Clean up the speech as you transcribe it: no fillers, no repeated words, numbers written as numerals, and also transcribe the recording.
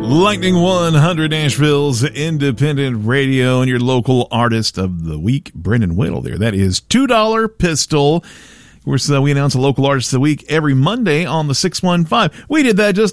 Lightning 100 Nashville's independent radio and your local artist of the week, Brendan Whittle there. That is $2 Pistol. Of course, we announce a local artist of the week every Monday on the 615. We did that just